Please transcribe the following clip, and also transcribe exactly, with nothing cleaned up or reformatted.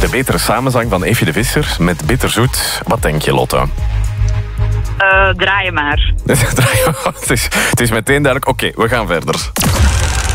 de betere samenzang van Eefje de Visser met Bitterzoet. Wat denk je, Lotte? Uh, draai je maar. het, is, het is meteen duidelijk. Oké, okay, we gaan verder.